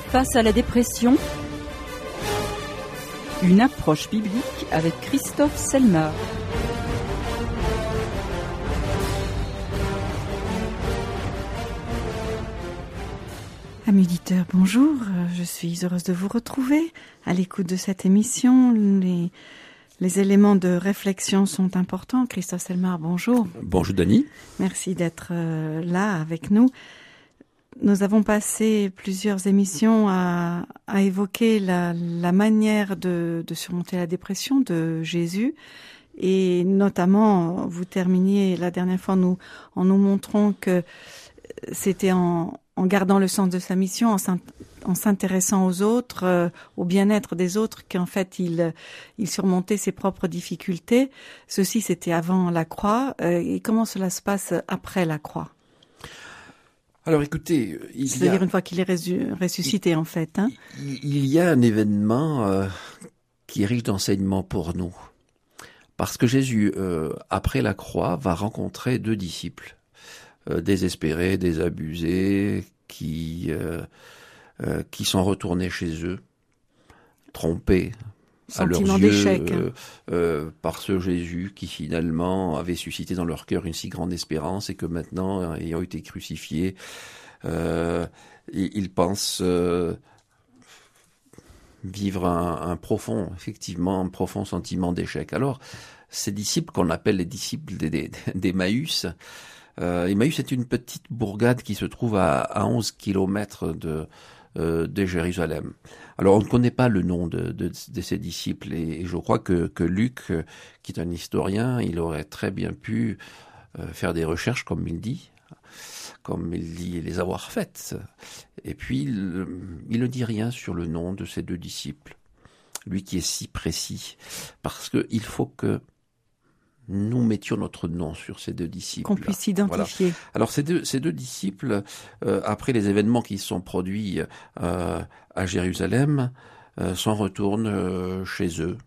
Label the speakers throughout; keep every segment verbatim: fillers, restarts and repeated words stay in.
Speaker 1: Face à la dépression, une approche biblique avec Christophe Selmar.
Speaker 2: Amis auditeurs, bonjour. Je suis heureuse de vous retrouver à l'écoute de cette émission. Les, les éléments de réflexion sont importants. Christophe Selmar, bonjour.
Speaker 3: Bonjour Dany.
Speaker 2: Merci d'être là avec nous. Nous avons passé plusieurs émissions à, à évoquer la, la manière de, de surmonter la dépression de Jésus. Et notamment, vous terminiez la dernière fois nous, en nous montrant que c'était en, en gardant le sens de sa mission, en, en s'intéressant aux autres, euh, au bien-être des autres, qu'en fait il, il surmontait ses propres difficultés. Ceci, c'était avant la croix. Euh, et comment cela se passe après la croix ?
Speaker 3: Alors écoutez, il
Speaker 2: C'est-à-dire
Speaker 3: y a,
Speaker 2: une fois qu'il est résu- ressuscité,
Speaker 3: il,
Speaker 2: en fait. Hein
Speaker 3: il, il y a un événement euh, qui est riche d'enseignements pour nous. Parce que Jésus, euh, après la croix, va rencontrer deux disciples, euh, désespérés, désabusés, qui, euh, euh, qui sont retournés chez eux, trompés.
Speaker 2: Sentiment
Speaker 3: à leurs
Speaker 2: d'échec.
Speaker 3: yeux, euh, euh, par ce Jésus qui finalement avait suscité dans leur cœur une si grande espérance et que maintenant, ayant été crucifié, euh, ils, ils pensent euh, vivre un, un profond, effectivement, un profond sentiment d'échec. Alors, ces disciples qu'on appelle les disciples d'Emmaüs, euh, Emmaüs est une petite bourgade qui se trouve à, à onze kilomètres de Euh, de Jérusalem. Alors on ne connaît pas le nom de, de, de ces disciples et, et je crois que, que Luc, euh, qui est un historien, il aurait très bien pu euh, faire des recherches comme il dit, comme il dit les avoir faites. Et puis il, il ne dit rien sur le nom de ces deux disciples, lui qui est si précis, parce que il faut que nous mettions notre nom sur ces deux disciples.
Speaker 2: Qu'on puisse s'identifier.
Speaker 3: Voilà. Alors ces deux, ces deux disciples, euh, après les événements qui se sont produits euh, à Jérusalem, euh, s'en retournent euh, chez eux.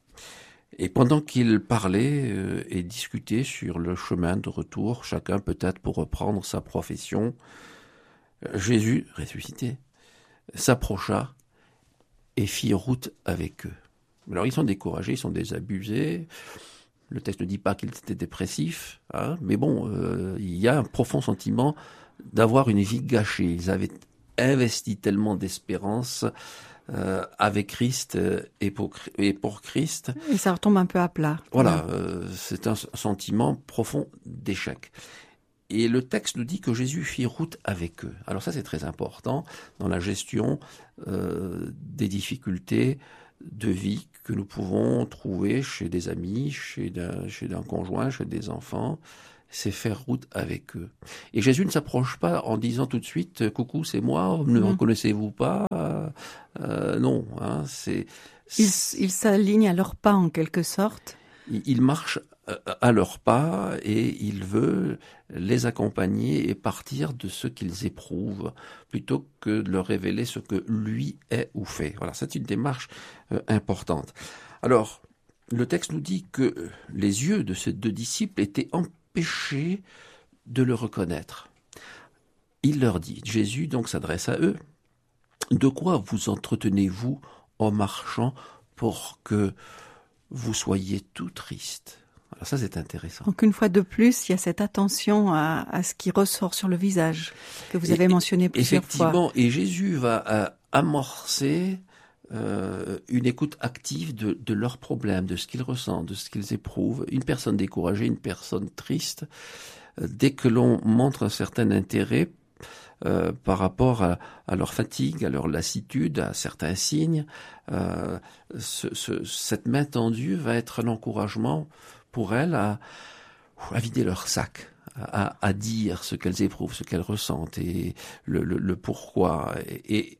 Speaker 3: Et pendant qu'ils parlaient euh, et discutaient sur le chemin de retour, chacun peut-être pour reprendre sa profession, Jésus, ressuscité, s'approcha et fit route avec eux. Alors ils sont découragés, ils sont désabusés. Le texte ne dit pas qu'ils étaient dépressifs, hein, mais bon, euh, il y a un profond sentiment d'avoir une vie gâchée. Ils avaient investi tellement d'espérance euh, avec Christ et pour, et pour Christ.
Speaker 2: Et ça retombe un peu à plat.
Speaker 3: Voilà, euh, c'est un sentiment profond d'échec. Et le texte nous dit que Jésus fit route avec eux. Alors ça, c'est très important dans la gestion euh, des difficultés de vie que nous pouvons trouver chez des amis, chez d'un, chez d'un conjoint, chez des enfants, c'est faire route avec eux. Et Jésus ne s'approche pas en disant tout de suite « Coucou, c'est moi, ne me reconnaissez-vous pas ?» euh, Non, hein, c'est...
Speaker 2: Il, il s'aligne à leurs pas en quelque sorte.
Speaker 3: Il, il marche à leurs pas et il veut les accompagner et partir de ce qu'ils éprouvent plutôt que de leur révéler ce que lui est ou fait. Voilà, c'est une démarche euh, importante. Alors, le texte nous dit que les yeux de ces deux disciples étaient empêchés de le reconnaître. Il leur dit, Jésus donc s'adresse à eux, « De quoi vous entretenez-vous en marchant pour que vous soyez tout tristes ?» Alors ça, c'est intéressant.
Speaker 2: Donc une fois de plus, il y a cette attention à, à ce qui ressort sur le visage, que vous avez et, mentionné plusieurs
Speaker 3: effectivement,
Speaker 2: fois.
Speaker 3: Et Jésus va euh, amorcer euh, une écoute active de, de leurs problèmes, de ce qu'ils ressentent, de ce qu'ils éprouvent. Une personne découragée, une personne triste, euh, dès que l'on montre un certain intérêt euh, par rapport à, à leur fatigue, à leur lassitude, à certains signes, euh, ce, ce, cette main tendue va être un encouragement pour elles à, à vider leur sac, à, à dire ce qu'elles éprouvent, ce qu'elles ressentent et le, le, le pourquoi. Et, et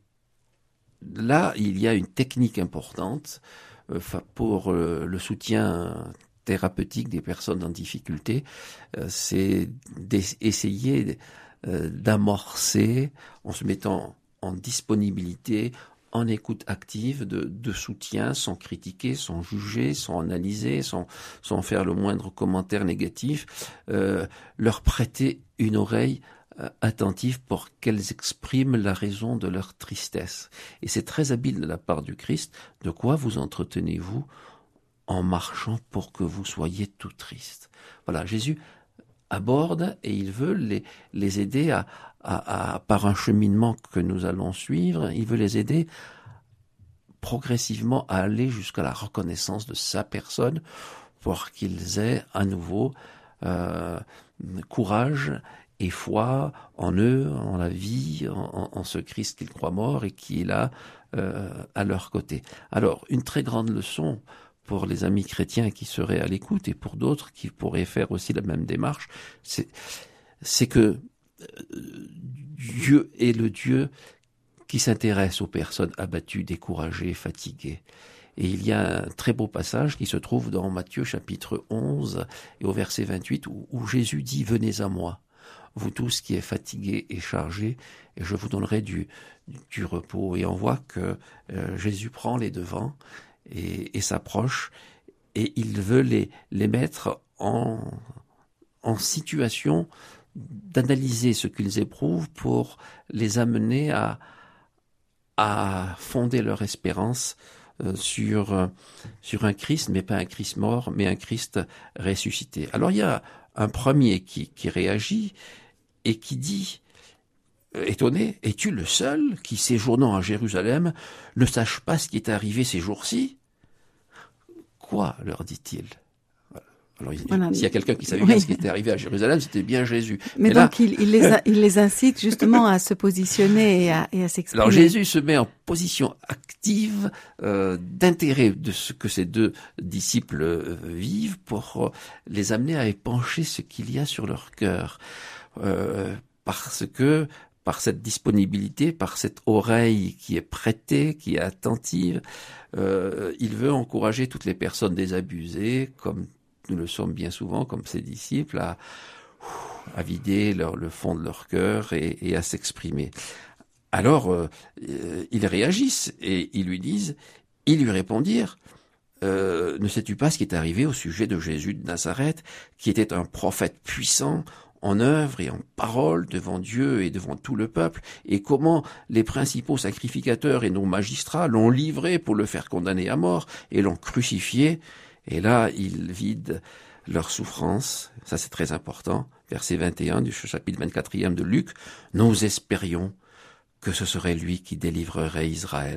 Speaker 3: là, il y a une technique importante euh, pour euh, le soutien thérapeutique des personnes en difficulté, euh, c'est d'essayer euh, d'amorcer en se mettant en disponibilité, en écoute active, de, de soutien, sans critiquer, sans juger, sans analyser, sans, sans faire le moindre commentaire négatif, euh, leur prêter une oreille euh, attentives pour qu'elles expriment la raison de leur tristesse. Et c'est très habile de la part du Christ. De quoi vous entretenez-vous en marchant pour que vous soyez tout triste? Voilà, Jésus aborde et il veut les, les aider à, à, à, par un cheminement que nous allons suivre, il veut les aider progressivement à aller jusqu'à la reconnaissance de sa personne pour qu'ils aient à nouveau euh, courage et foi en eux, en la vie, en, en ce Christ qu'ils croient mort et qui est là euh, à leur côté. Alors, une très grande leçon pour les amis chrétiens qui seraient à l'écoute et pour d'autres qui pourraient faire aussi la même démarche, c'est, c'est que Dieu est le Dieu qui s'intéresse aux personnes abattues, découragées, fatiguées. Et il y a un très beau passage qui se trouve dans Matthieu chapitre onze et au verset vingt-huit où, où Jésus dit « Venez à moi, vous tous qui êtes fatigués et chargés, et je vous donnerai du, du repos. » Et on voit que euh, Jésus prend les devants et, et s'approche et il veut les, les mettre en, en situation d'analyser ce qu'ils éprouvent pour les amener à, à fonder leur espérance euh, sur, euh, sur un Christ, mais pas un Christ mort, mais un Christ ressuscité. Alors il y a un premier qui, qui réagit et qui dit, euh, étonné, « Es-tu le seul qui, séjournant à Jérusalem, ne sache pas ce qui est arrivé ces jours-ci » ? « Quoi ?» leur dit-il. Alors, voilà. S'il y a quelqu'un qui savait oui. bien ce qui était arrivé à Jérusalem, c'était bien Jésus.
Speaker 2: Mais, Mais donc, là, il, il, les a, il les incite justement à se positionner et à, et à s'exprimer.
Speaker 3: Alors, Jésus se met en position active euh, d'intérêt de ce que ces deux disciples euh, vivent pour euh, les amener à épancher ce qu'il y a sur leur cœur. Euh, parce que, par cette disponibilité, par cette oreille qui est prêtée, qui est attentive, euh, il veut encourager toutes les personnes désabusées, comme nous le sommes bien souvent, comme ses disciples, à, à vider leur, le fond de leur cœur et, et à s'exprimer. Alors, euh, ils réagissent et ils lui disent, ils lui répondirent, euh, « Ne sais-tu pas ce qui est arrivé au sujet de Jésus de Nazareth, qui était un prophète puissant, en œuvre et en parole devant Dieu et devant tout le peuple, et comment les principaux sacrificateurs et nos magistrats l'ont livré pour le faire condamner à mort et l'ont crucifié. » Et là, ils vident leur souffrance. Ça, c'est très important. Verset vingt et un du chapitre vingt-quatrième de Luc. « Nous espérions que ce serait lui qui délivrerait Israël.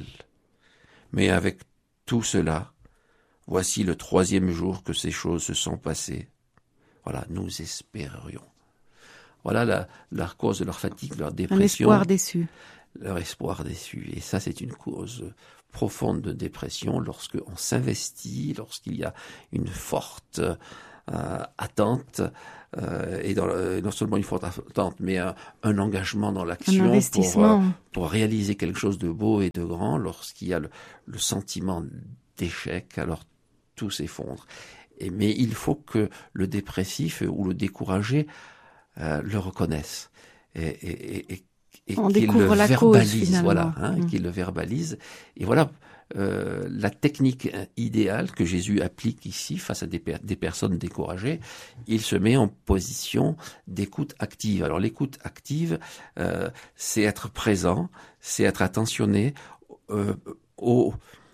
Speaker 3: Mais avec tout cela, voici le troisième jour que ces choses se sont passées. » Voilà, nous espérions. Voilà la, la cause de leur fatigue, leur dépression.
Speaker 2: Un espoir déçu.
Speaker 3: Leur espoir déçu. Et ça, c'est une cause profonde de dépression lorsque on s'investit, lorsqu'il y a une forte euh, attente, euh, et dans le, non seulement une forte attente, mais un, un engagement dans l'action pour, euh, pour réaliser quelque chose de beau et de grand. Lorsqu'il y a le, le sentiment d'échec, alors tout s'effondre. Et, mais il faut que le dépressif ou le découragé euh, le reconnaisse et, et, et, et
Speaker 2: On
Speaker 3: qu'il
Speaker 2: découvre
Speaker 3: le
Speaker 2: la
Speaker 3: verbalise,
Speaker 2: cause,
Speaker 3: voilà, hein,
Speaker 2: mmh.
Speaker 3: qu'il le verbalise. Et voilà euh, la technique idéale que Jésus applique ici face à des, per- des personnes découragées. Il se met en position d'écoute active. Alors l'écoute active, euh, c'est être présent, c'est être attentionné euh, au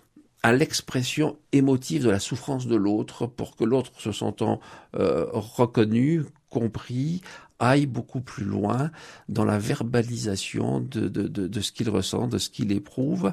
Speaker 3: à l'expression émotive de la souffrance de l'autre pour que l'autre, se sentant euh, reconnu, compris, aille beaucoup plus loin dans la verbalisation de, de, de, de ce qu'il ressent, de ce qu'il éprouve.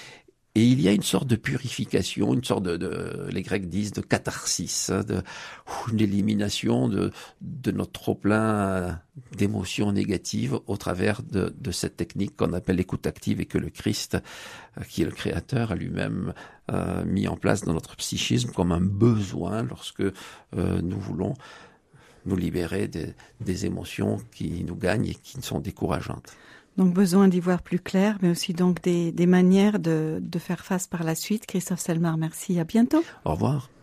Speaker 3: Et il y a une sorte de purification, une sorte de, de les Grecs disent, de catharsis, de, une élimination de, de notre trop-plein d'émotions négatives au travers de, de cette technique qu'on appelle l'écoute active et que le Christ, qui est le Créateur, a lui-même euh, mis en place dans notre psychisme comme un besoin lorsque euh, nous voulons nous libérer des, des émotions qui nous gagnent et qui sont décourageantes.
Speaker 2: Donc besoin d'y voir plus clair, mais aussi donc des, des manières de, de faire face par la suite. Christophe Selmar, merci, à bientôt.
Speaker 3: Au revoir.